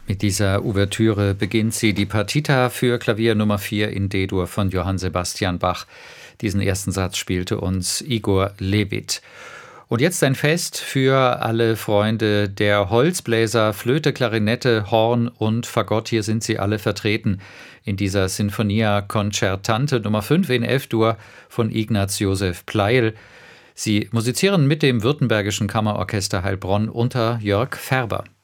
Mit dieser Ouvertüre beginnt sie, die Partita für Klavier Nummer 4 in D-Dur von Johann Sebastian Bach. Diesen ersten Satz spielte uns Igor Levit. Und jetzt ein Fest für alle Freunde der Holzbläser, Flöte, Klarinette, Horn und Fagott. Hier sind sie alle vertreten in dieser Sinfonia Concertante Nummer 5 in F-Dur von Ignaz Josef Pleyel. Sie musizieren mit dem Württembergischen Kammerorchester Heilbronn unter Jörg Färber.